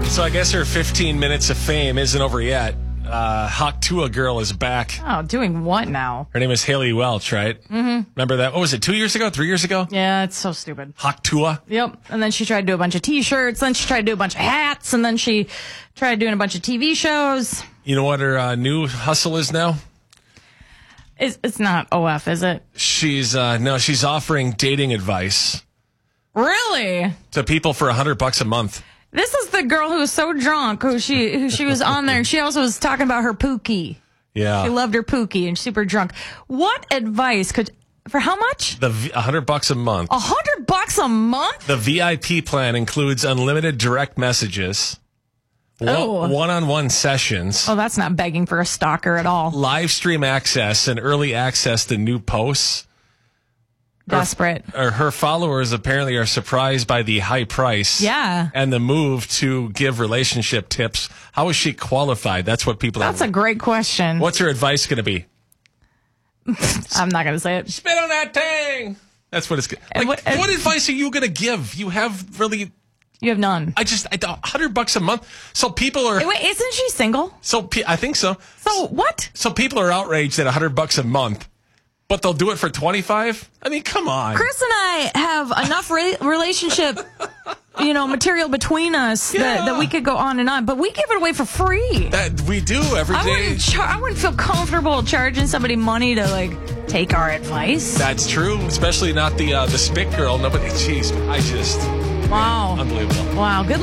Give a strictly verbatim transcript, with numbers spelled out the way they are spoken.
So I guess her fifteen minutes of fame isn't over yet. Uh, Hawk Tuah girl is back. Oh, doing what now? Her name is Haley Welch, right? Mm-hmm. Remember that? What was it, two years ago, three years ago? Yeah, it's so stupid. Hawk Tuah? Yep. And then she tried to do a bunch of T-shirts. Then she tried to do a bunch of hats. And then she tried doing a bunch of T V shows. You know what her uh, new hustle is now? It's, it's not O F, is it? She's, uh, no, she's offering dating advice Really? to people for a hundred bucks a month. This is the girl who was so drunk, who she who she was on there. She also was talking about her Pookie. Yeah. She loved her Pookie and super drunk. What advice could, for how much? The v- a hundred bucks a month. A hundred bucks a month? The V I P plan includes unlimited direct messages, Oh. one- one-on-one sessions, Oh, that's not begging for a stalker at all. live stream access, and early access to new posts. Desperate. Her, her followers apparently are surprised by the high price. Yeah. And the move to give relationship tips. How is she qualified? That's what people That's are. a great question. What's her advice going to be? I'm not going to say it. Spit on that thing. That's what it's going And like. what- What, and- advice are you going to give? You have really. You have none. I just, I, a hundred bucks a month. So people are. Wait, isn't she single? So pe- I think so. So what? So people are outraged at a hundred bucks a month, but they'll do it for twenty-five. I mean, come on. Chris and I have enough re- relationship, you know, material between us Yeah. that, that we could go on and on, but we give it away for free. That we do every I day. wouldn't, char- I wouldn't feel comfortable charging somebody money to like take our advice. That's true, especially not the uh, the spit girl. Nobody. Jeez, I just Wow. unbelievable. Wow. Good